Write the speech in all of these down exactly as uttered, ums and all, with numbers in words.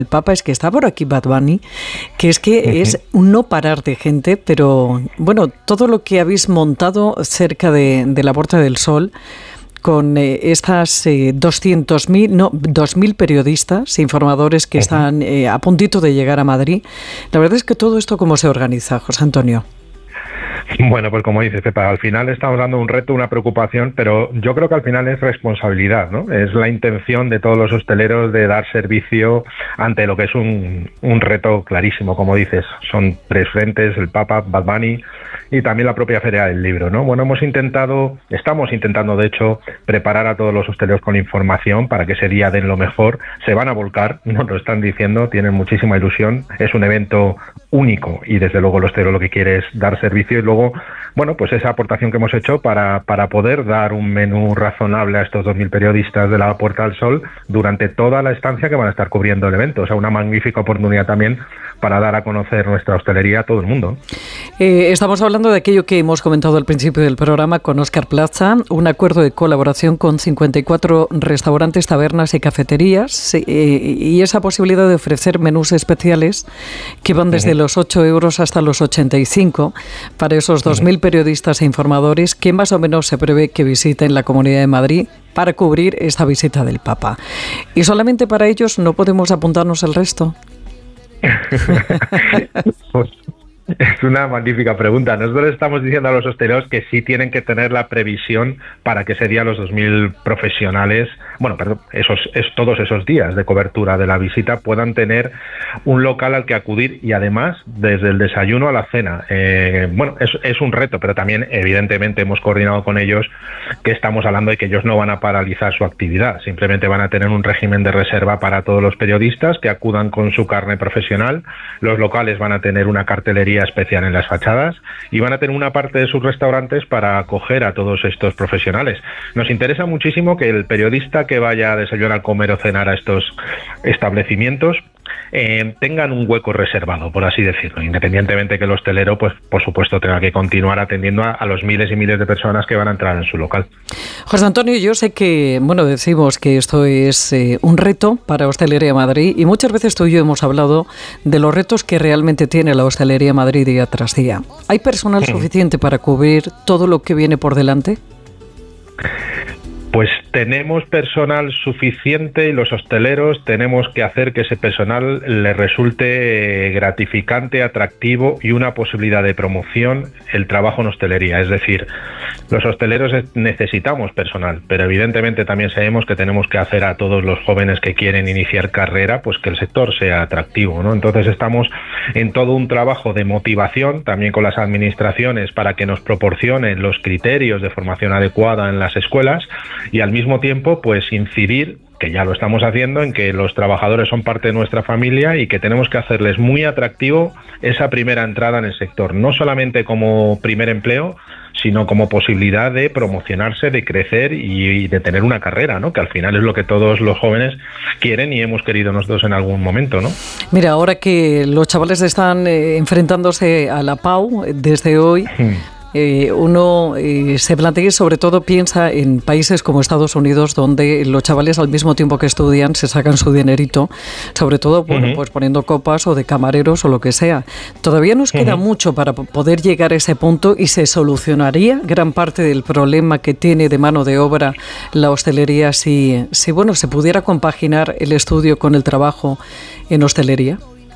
El Papa es que está por aquí Bad Bunny, que es que uh-huh. es un no parar de gente, pero bueno, todo lo que habéis montado cerca de, de la Puerta del Sol, con eh, estas eh, doscientos mil, no, dos mil periodistas, informadores que uh-huh. están eh, a puntito de llegar a Madrid. La verdad es que todo esto, ¿cómo se organiza, José Antonio? Bueno, pues como dices, Pepa, al final estamos dando un reto, una preocupación, pero yo creo que al final es responsabilidad, ¿no? Es la intención de todos los hosteleros de dar servicio ante lo que es un, un reto clarísimo, como dices. Son tres frentes, el Papa, Bad Bunny y también la propia Feria del Libro, ¿no? Bueno, hemos intentado, estamos intentando, de hecho, preparar a todos los hosteleros con información para que ese día den lo mejor. Se van a volcar, nos lo están diciendo, tienen muchísima ilusión. Es un evento único y, desde luego, el hostelero lo que quiere es dar servicio y luego, bueno, pues esa aportación que hemos hecho para, para poder dar un menú razonable a estos dos mil periodistas de la Puerta del Sol durante toda la estancia que van a estar cubriendo el evento. O sea, una magnífica oportunidad también para dar a conocer nuestra hostelería a todo el mundo. Eh, estamos hablando de aquello que hemos comentado al principio del programa con Óscar Plaza, un acuerdo de colaboración con cincuenta y cuatro restaurantes, tabernas y cafeterías, eh, y esa posibilidad de ofrecer menús especiales que van desde uh-huh. los ocho euros hasta los ochenta y cinco para esos dos mil uh-huh. periodistas e informadores que más o menos se prevé que visiten la Comunidad de Madrid para cubrir esta visita del Papa. Y solamente para ellos no podemos apuntarnos el resto. Pues, es una magnífica pregunta. Nosotros estamos diciendo a los hosteleros que sí tienen que tener la previsión para que ese día los dos mil profesionales, bueno, perdón, esos, es, todos esos días de cobertura de la visita puedan tener un local al que acudir y además desde el desayuno a la cena. Eh, bueno, es, es un reto, pero también evidentemente hemos coordinado con ellos que estamos hablando de que ellos no van a paralizar su actividad, simplemente van a tener un régimen de reserva para todos los periodistas que acudan con su carne profesional. Los locales van a tener una cartelería especial en las fachadas y van a tener una parte de sus restaurantes para acoger a todos estos profesionales. Nos interesa muchísimo que el periodista que vaya a desayunar, comer o cenar a estos establecimientos eh, tengan un hueco reservado, por así decirlo, independientemente que el hostelero, pues por supuesto, tenga que continuar atendiendo a, a los miles y miles de personas que van a entrar en su local. José Antonio, yo sé que, bueno, decimos que esto es eh, un reto para Hostelería Madrid y muchas veces tú y yo hemos hablado de los retos que realmente tiene la Hostelería Madrid día tras día. ¿Hay personal sí. suficiente para cubrir todo lo que viene por delante? Pues tenemos personal suficiente y los hosteleros tenemos que hacer que ese personal le resulte gratificante, atractivo y una posibilidad de promoción el trabajo en hostelería. Es decir, los hosteleros necesitamos personal, pero evidentemente también sabemos que tenemos que hacer a todos los jóvenes que quieren iniciar carrera, pues que el sector sea atractivo, ¿no? Entonces estamos en todo un trabajo de motivación, también con las administraciones, para que nos proporcionen los criterios de formación adecuada en las escuelas, y al mismo tiempo pues incidir, que ya lo estamos haciendo, en que los trabajadores son parte de nuestra familia y que tenemos que hacerles muy atractivo esa primera entrada en el sector, no solamente como primer empleo, sino como posibilidad de promocionarse, de crecer y de tener una carrera, ¿no? Que al final es lo que todos los jóvenes quieren y hemos querido nosotros en algún momento, ¿no? Mira, ahora que los chavales están eh, enfrentándose a la PAU desde hoy, hmm. Eh, uno eh, se plantea y sobre todo piensa en países como Estados Unidos, donde los chavales al mismo tiempo que estudian se sacan su dinerito, sobre todo bueno, uh-huh. pues poniendo copas o de camareros o lo que sea. Todavía nos queda uh-huh. mucho para poder llegar a ese punto y se solucionaría gran parte del problema que tiene de mano de obra la hostelería si, si bueno, se pudiera compaginar el estudio con el trabajo en hostelería.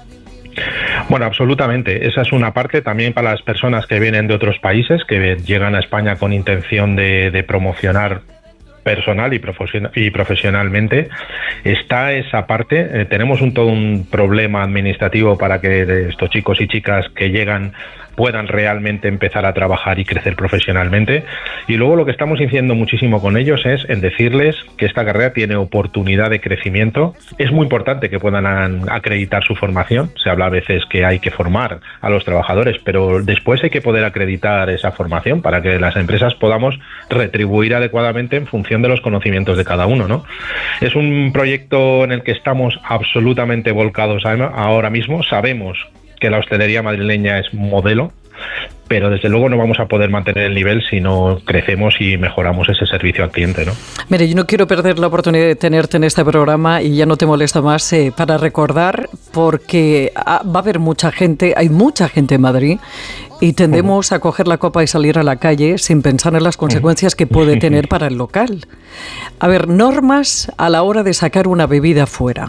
Bueno, absolutamente. Esa es una parte también para las personas que vienen de otros países, que llegan a España con intención de, de promocionar personal y, profesion- y profesionalmente. Está esa parte. Eh, tenemos un, todo un problema administrativo para que estos chicos y chicas que llegan puedan realmente empezar a trabajar y crecer profesionalmente. Y luego lo que estamos incidiendo muchísimo con ellos es en decirles que esta carrera tiene oportunidad de crecimiento. Es muy importante que puedan acreditar su formación. Se habla a veces que hay que formar a los trabajadores, pero después hay que poder acreditar esa formación para que las empresas podamos retribuir adecuadamente en función de los conocimientos de cada uno, ¿no? Es un proyecto en el que estamos absolutamente volcados ahora mismo. Sabemos que la hostelería madrileña es modelo pero desde luego no vamos a poder mantener el nivel si no crecemos y mejoramos ese servicio al cliente, ¿no? Mire, yo no quiero perder la oportunidad de tenerte en este programa y ya no te molesto más eh, para recordar, porque va a haber mucha gente, hay mucha gente en Madrid y tendemos uh-huh. a coger la copa y salir a la calle sin pensar en las consecuencias que puede tener para el local. A ver, normas a la hora de sacar una bebida fuera.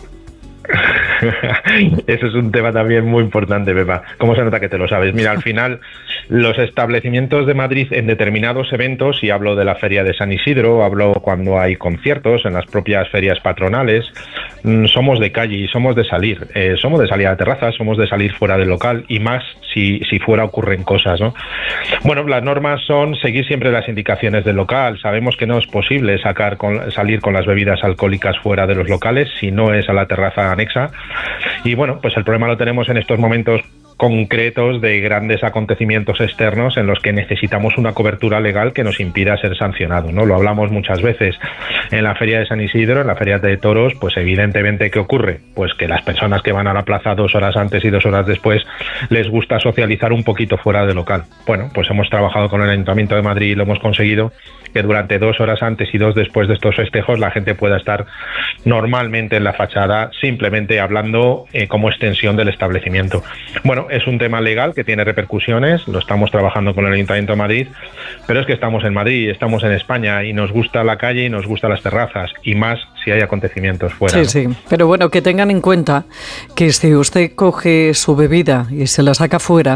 Eso es un tema también muy importante, Pepa. ¿Cómo se nota que te lo sabes? Mira, al final, los establecimientos de Madrid en determinados eventos, y hablo de la Feria de San Isidro, hablo cuando hay conciertos, en las propias ferias patronales, somos de calle y somos de salir. Eh, somos de salir a la terraza, somos de salir fuera del local, y más si, si fuera ocurren cosas, ¿no? Bueno, las normas son seguir siempre las indicaciones del local. Sabemos que no es posible sacar con, salir con las bebidas alcohólicas fuera de los locales si no es a la terraza anexa. Y bueno, pues el problema lo tenemos en estos momentos concretos de grandes acontecimientos externos en los que necesitamos una cobertura legal que nos impida ser sancionado, ¿no? Lo hablamos muchas veces en la Feria de San Isidro, en la Feria de Toros, pues evidentemente ¿qué ocurre? Pues que las personas que van a la plaza dos horas antes y dos horas después les gusta socializar un poquito fuera del local. Bueno, pues hemos trabajado con el Ayuntamiento de Madrid y lo hemos conseguido, que durante dos horas antes y dos después de estos festejos la gente pueda estar normalmente en la fachada, simplemente hablando eh, como extensión del establecimiento. Bueno, es un tema legal que tiene repercusiones, lo estamos trabajando con el Ayuntamiento de Madrid, pero es que estamos en Madrid, estamos en España y nos gusta la calle y nos gustan las terrazas, y más si hay acontecimientos fuera. Sí, ¿no? sí, pero bueno, que tengan en cuenta que si usted coge su bebida y se la saca fuera,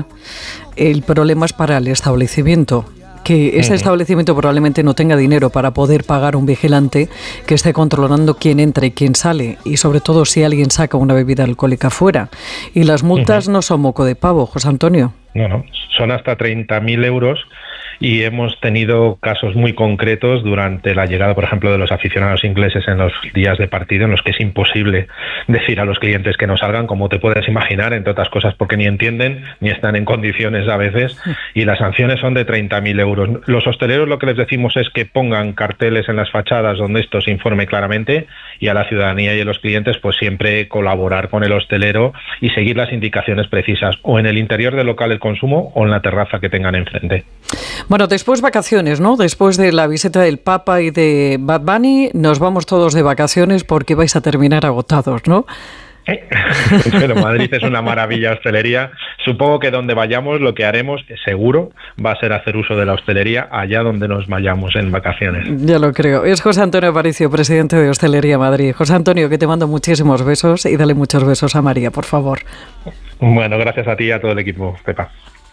el problema es para el establecimiento, que ese uh-huh. establecimiento probablemente no tenga dinero para poder pagar un vigilante que esté controlando quién entra y quién sale, y sobre todo si alguien saca una bebida alcohólica fuera. Y las multas uh-huh. no son moco de pavo, José Antonio. No, no, son hasta treinta mil euros. Y hemos tenido casos muy concretos durante la llegada, por ejemplo, de los aficionados ingleses en los días de partido, en los que es imposible decir a los clientes que no salgan, como te puedes imaginar, entre otras cosas porque ni entienden ni están en condiciones a veces, y las sanciones son de treinta mil euros. Los hosteleros lo que les decimos es que pongan carteles en las fachadas donde esto se informe claramente, y a la ciudadanía y a los clientes pues siempre colaborar con el hostelero y seguir las indicaciones precisas, o en el interior del local el consumo o en la terraza que tengan enfrente. Bueno, después vacaciones, ¿no? Después de la visita del Papa y de Bad Bunny, nos vamos todos de vacaciones porque vais a terminar agotados, ¿no? Pero Madrid es una maravilla hostelería. Supongo que donde vayamos lo que haremos, seguro, va a ser hacer uso de la hostelería allá donde nos vayamos en vacaciones. Ya lo creo. Es José Antonio Aparicio, presidente de Hostelería Madrid. José Antonio, que te mando muchísimos besos y dale muchos besos a María, por favor. Bueno, gracias a ti y a todo el equipo, Pepa.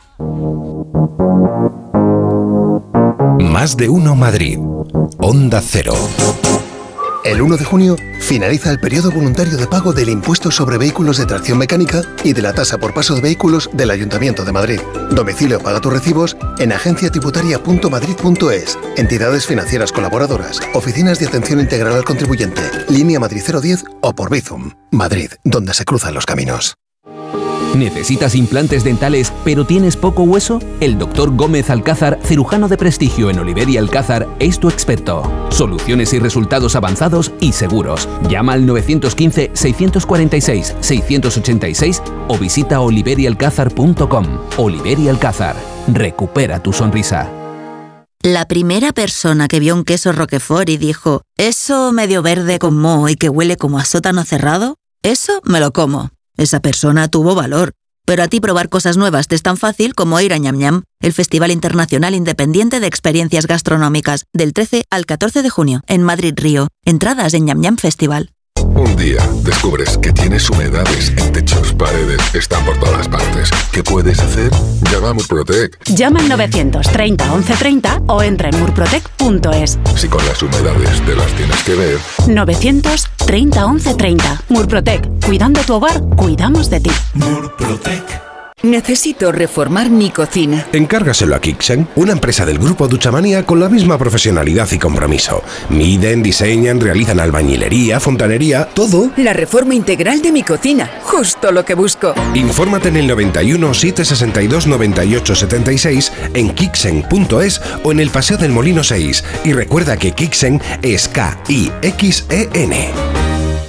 Más de uno Madrid. Onda Cero. El uno de junio finaliza el periodo voluntario de pago del impuesto sobre vehículos de tracción mecánica y de la tasa por paso de vehículos del Ayuntamiento de Madrid. Domicilio paga tus recibos en agencia tributaria punto madrid punto es, entidades financieras colaboradoras, oficinas de atención integral al contribuyente, línea Madrid cero diez o por Bizum. Madrid, donde se cruzan los caminos. ¿Necesitas implantes dentales pero tienes poco hueso? El doctor Gómez Alcázar, cirujano de prestigio en Oliver y Alcázar, es tu experto. Soluciones y resultados avanzados y seguros. Llama al nueve uno cinco, seis cuatro seis, seis ocho seis o visita oliver y alcázar punto com. Oliver y Alcázar. Recupera tu sonrisa. La primera persona que vio un queso Roquefort y dijo, «Eso medio verde con moho y que huele como a sótano cerrado, eso me lo como». Esa persona tuvo valor. Pero a ti probar cosas nuevas te es tan fácil como ir a Ñam Ñam, el Festival Internacional Independiente de Experiencias Gastronómicas, del trece al catorce de junio, en Madrid Río. Entradas en Ñam Ñam Festival. Un día descubres que tienes humedades en techos, paredes, están por todas partes. ¿Qué puedes hacer? Llama a Murprotec. Llama al novecientos treinta once treinta o entra en murprotec punto es. Si con las humedades te las tienes que ver. novecientos treinta once treinta. Murprotec. Cuidando tu hogar, cuidamos de ti. Murprotec. Necesito reformar mi cocina. Encárgaselo a Kixen, una empresa del grupo Duchamanía con la misma profesionalidad y compromiso. Miden, diseñan, realizan albañilería, fontanería, todo. La reforma integral de mi cocina, justo lo que busco. Infórmate en el noventa y uno, setecientos sesenta y dos, noventa y ocho setenta y seis, en kixen punto es o en el Paseo del Molino seis. Y recuerda que Kixen es K I X E N.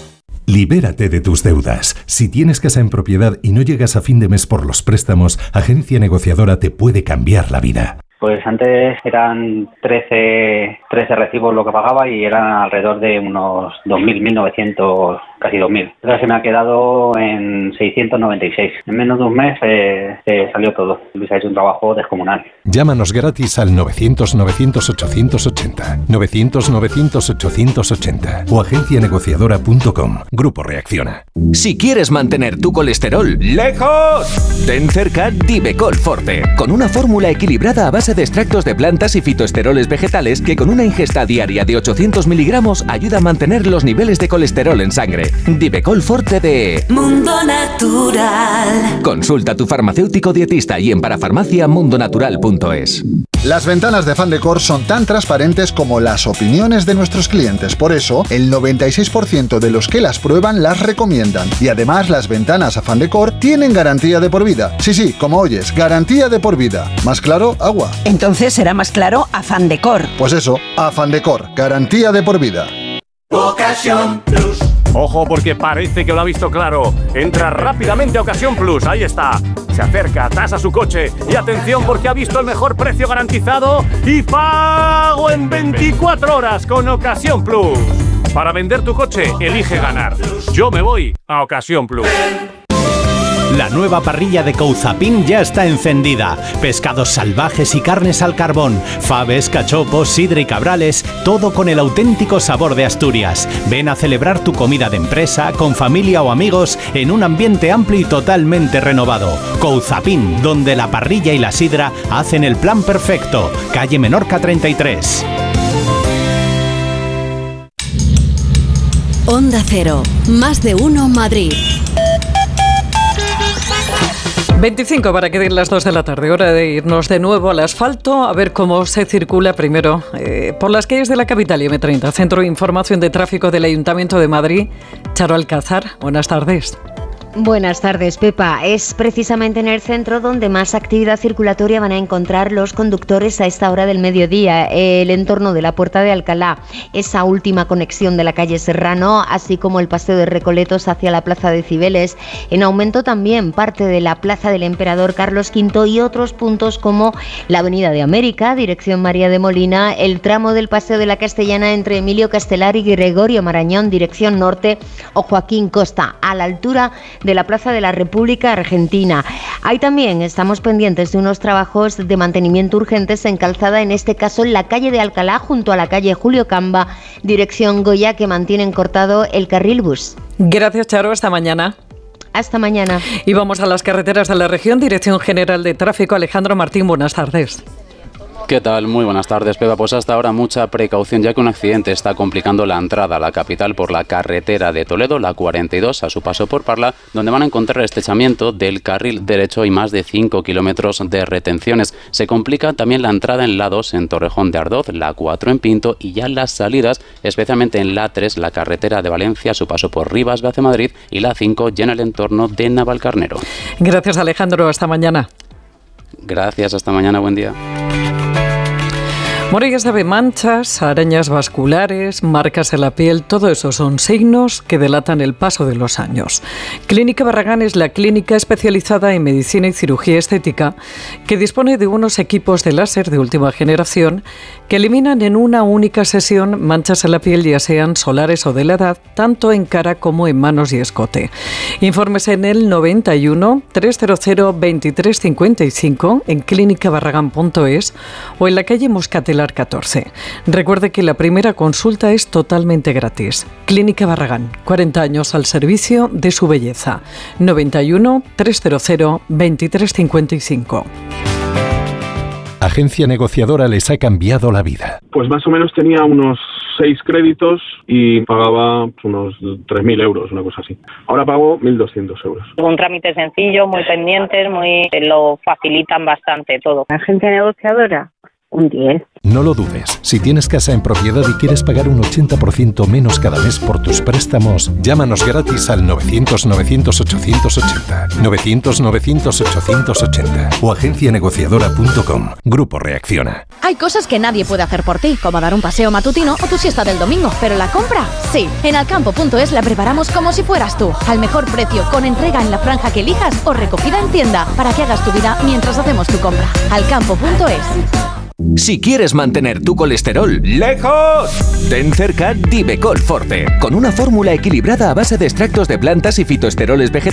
Libérate de tus deudas. Si tienes casa en propiedad y no llegas a fin de mes por los préstamos, Agencia Negociadora te puede cambiar la vida. Pues antes eran trece, trece recibos lo que pagaba y eran alrededor de unos dos mil, mil novecientos, casi dos mil. Ahora se me ha quedado en seiscientos noventa y seis. En menos de un mes eh, eh, salió todo. Luis ha hecho un trabajo descomunal. Llámanos gratis al novecientos, novecientos, ochocientos ochenta, novecientos, novecientos, ochocientos ochenta o agencia negociadora punto com. Grupo Reacciona. Si quieres mantener tu colesterol lejos, ten cerca Divecol Forte, con una fórmula equilibrada a base de extractos de plantas y fitoesteroles vegetales que con una ingesta diaria de ochocientos miligramos ayuda a mantener los niveles de colesterol en sangre. Divecol Forte de Mundo Natural. Consulta a tu farmacéutico dietista y en parafarmacia mundo natural punto es. Las ventanas de Fandecor son tan transparentes como las opiniones de nuestros clientes. Por eso, el noventa y seis por ciento de los que las prueban las recomiendan. Y además, las ventanas a Fandecor tienen garantía de por vida. Sí, sí, como oyes, garantía de por vida. ¿Más claro? Agua. Entonces será más claro a Fandecor. Pues eso, a Fandecor, garantía de por vida. Ocasión Plus. Ojo porque parece que lo ha visto claro. Entra rápidamente a Ocasión Plus, ahí está. Se acerca, tasa su coche y atención porque ha visto el mejor precio garantizado y pago en veinticuatro horas con Ocasión Plus. Para vender tu coche, elige ganar. Yo me voy a Ocasión Plus. La nueva parrilla de Couzapin ya está encendida. Pescados salvajes y carnes al carbón, faves, cachopos, sidra y cabrales, todo con el auténtico sabor de Asturias. Ven a celebrar tu comida de empresa, con familia o amigos, en un ambiente amplio y totalmente renovado. Couzapin, donde la parrilla y la sidra hacen el plan perfecto. Calle Menorca treinta y tres. Onda Cero, más de uno Madrid. veinticinco para que den las dos de la tarde, hora de irnos de nuevo al asfalto, a ver cómo se circula primero eh, por las calles de la capital y eme treinta, Centro de Información de Tráfico del Ayuntamiento de Madrid. Charo Alcázar, buenas tardes. Buenas tardes, Pepa. Es precisamente en el centro donde más actividad circulatoria van a encontrar los conductores a esta hora del mediodía. El entorno de la Puerta de Alcalá, esa última conexión de la calle Serrano, así como el Paseo de Recoletos hacia la Plaza de Cibeles. En aumento también parte de la Plaza del Emperador Carlos quinto y otros puntos como la Avenida de América, dirección María de Molina, el tramo del Paseo de la Castellana entre Emilio Castelar y Gregorio Marañón, dirección norte, o Joaquín Costa, a la altura de la Plaza de la República Argentina. Ahí también estamos pendientes de unos trabajos de mantenimiento urgentes en calzada, en este caso en la calle de Alcalá junto a la calle Julio Camba, dirección Goya, que mantienen cortado el carril bus. Gracias, Charo, hasta mañana. Hasta mañana. Y vamos a las carreteras de la región. Dirección General de Tráfico, Alejandro Martín, buenas tardes. ¿Qué tal? Muy buenas tardes, Pepa. Pues hasta ahora mucha precaución, ya que un accidente está complicando la entrada a la capital por la carretera de Toledo, la cuarenta y dos, a su paso por Parla, donde van a encontrar el estrechamiento del carril derecho y más de cinco kilómetros de retenciones. Se complica también la entrada en la dos en Torrejón de Ardoz, la cuatro en Pinto y ya las salidas, especialmente en la tres, la carretera de Valencia, a su paso por Rivas hacia Madrid, y la cinco ya en el entorno de Navalcarnero. Gracias, Alejandro. Hasta mañana. Gracias, hasta mañana. Buen día. Morellas de manchas, arañas vasculares, marcas en la piel, todo eso son signos que delatan el paso de los años. Clínica Barragán es la clínica especializada en medicina y cirugía estética que dispone de unos equipos de láser de última generación que eliminan en una única sesión manchas en la piel, ya sean solares o de la edad, tanto en cara como en manos y escote. Informes en el noventa y uno, trescientos veintitrés cincuenta y cinco en clínica barragán punto es o en la calle Moscatelar catorce. Recuerde que la primera consulta es totalmente gratis. Clínica Barragán, cuarenta años al servicio de su belleza. noventa y uno, trescientos veintitrés cincuenta y cinco. Agencia Negociadora les ha cambiado la vida. Pues más o menos tenía unos seis créditos y pagaba unos tres mil euros, una cosa así. Ahora pago mil doscientos euros. Un trámite sencillo, muy pendientes, muy lo facilitan bastante todo. Agencia Negociadora, Un diez. No lo dudes. Si tienes casa en propiedad y quieres pagar un ochenta por ciento menos cada mes por tus préstamos, llámanos gratis al novecientos, novecientos, ochocientos ochenta. novecientos, novecientos, ochocientos ochenta. O agencia negociadora punto com. Grupo Reacciona. Hay cosas que nadie puede hacer por ti, como dar un paseo matutino o tu siesta del domingo. Pero la compra, sí. En alcampo punto es la preparamos como si fueras tú. Al mejor precio, con entrega en la franja que elijas o recogida en tienda, para que hagas tu vida mientras hacemos tu compra. alcampo punto es. Si quieres mantener tu colesterol lejos, ten cerca Divecol Forte, con una fórmula equilibrada a base de extractos de plantas y fitoesteroles vegetales